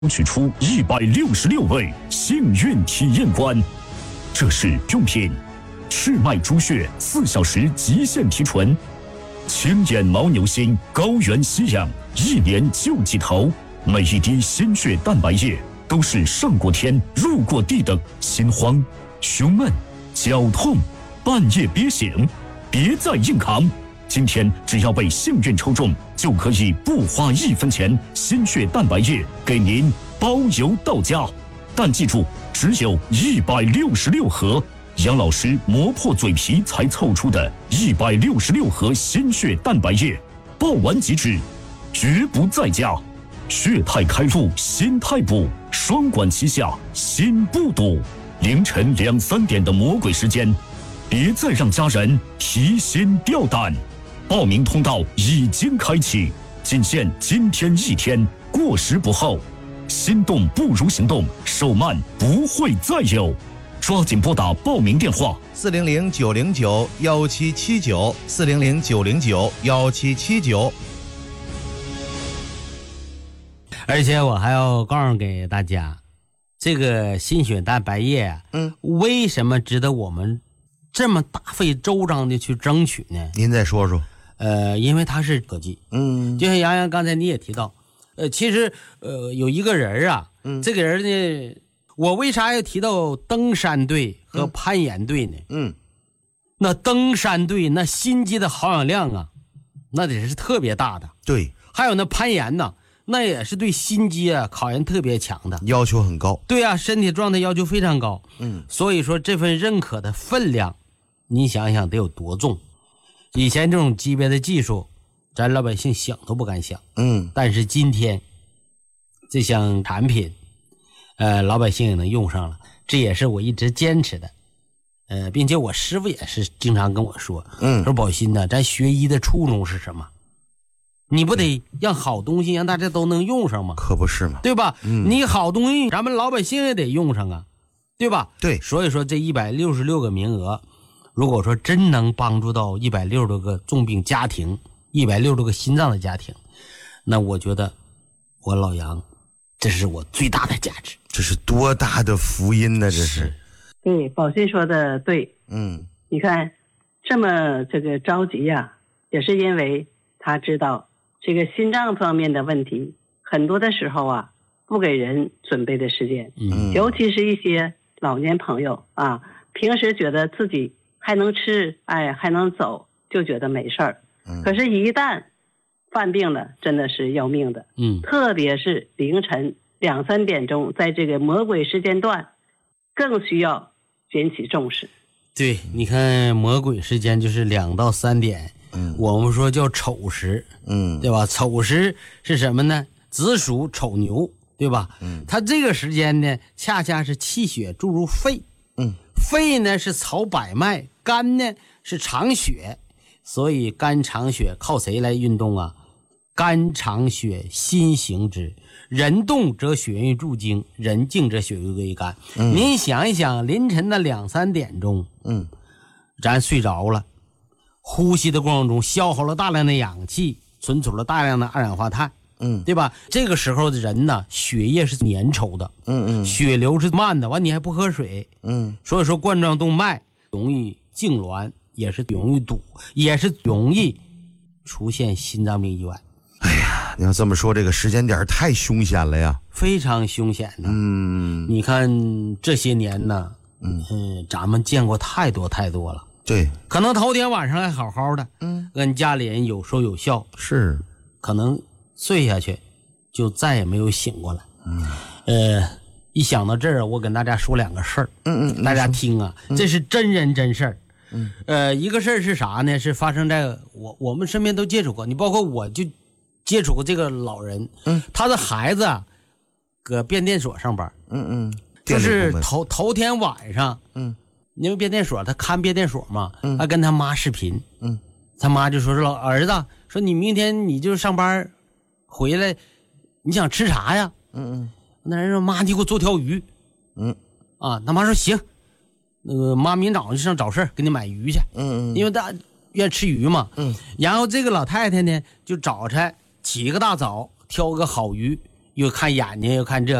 取出166位幸运体验官。这是用品：赤脉猪血4小时极限提纯，青眼牦牛心高原吸氧，1年救几头。每一滴鲜血蛋白液都是上过天入过地的心慌、胸闷、绞痛、半夜憋醒，别再硬扛。今天只要被幸运抽中，就可以不花1分钱，鲜血蛋白液给您包邮到家。但记住，只有166盒，杨老师磨破嘴皮才凑出的166盒鲜血蛋白液，报完即止，绝不再加。血态开路，心态补，双管齐下，心不堵。凌晨2、3点的魔鬼时间，别再让家人提心吊胆。报名通道已经开启，仅限今天1天，过时不候。心动不如行动，手慢不会再有。抓紧拨打报名电话 400-909-1779，400-909-1779。 而且我还要告诉给大家，这个心血蛋白液为什么值得我们这么大费周章的去争取呢？ 您再说说。 因为它是科技。就像杨洋刚才你也提到，其实有一个人啊，这个人呢，我为啥要提到登山队和攀岩队呢？那登山队那心肌的耗氧量啊，那得是特别大的。 对， 还有那攀岩呢，那也是对心肌啊考验特别强的， 要求很高。 对啊，身体状态要求非常高。所以说这份认可的分量，你想想得有多重。以前这种级别的技术，咱老百姓想都不敢想。但是今天这项产品，老百姓也能用上了，这也是我一直坚持的。并且我师傅也是经常跟我说，说宝鑫呢，咱学医的初衷是什么？你不得让好东西让大家都能用上吗？ 可不是吗？ 对吧？你好东西咱们老百姓也得用上啊，对吧？ 对， 所以说这166个名额，如果说真能帮助到160多个重病家庭，160多个心脏的家庭，那我觉得我老杨这是我最大的价值。 这是多大的福音呢？这是。 对，宝鑫说的对。你看这么这个着急呀，也是因为他知道这个心脏方面的问题，很多的时候啊不给人准备的时间。尤其是一些老年朋友啊，平时觉得自己还能吃，还能走，就觉得没事儿。可是一旦犯病了，真的是要命的。特别是凌晨2、3点钟，在这个魔鬼时间段，更需要引起重视。 对，你看魔鬼时间就是2到3点，我们说叫丑时，对吧？丑时是什么呢？子鼠丑牛，对吧？它这个时间呢，恰恰是气血注入肺，肺呢是曹百脉，肝呢是藏血，所以肝藏血靠谁来运动啊？肝藏血，心行之。人动则血液入经，人静则血液归肝。您想一想，凌晨的2、3点钟，咱睡着了，呼吸的过程中消耗了大量的氧气，存储了大量的二氧化碳，对吧？这个时候的人呢，血液是粘稠的，血流是慢的，完你还不喝水，所以说冠状动脉容易痉挛，也是容易堵，也是容易出现心脏病意外。 你要这么说，这个时间点太凶险了呀， 非常凶险的。你看这些年呢，咱们见过太多太多了。对，可能头天晚上还好好的，跟家里人有说有笑， 是， 可能睡下去就再也没有醒过来。一想到这儿，我跟大家说2个事儿，大家听啊，这是真人真事儿。一个事儿是啥呢？是发生在我们身边都接触过，你包括我就接触过这个老人，他的孩子啊，搁变电所上班，就是头天晚上，因为变电所他看变电所嘛，他跟他妈视频，他妈就说老儿子说你明天你就上班回来，你想吃啥呀？那人说妈你给我做条鱼，他妈说行，那个妈明早就上早市给你买鱼去，因为他愿吃鱼嘛，然后这个老太太呢就早晨起个大早挑个好鱼， 又看眼睛又看这。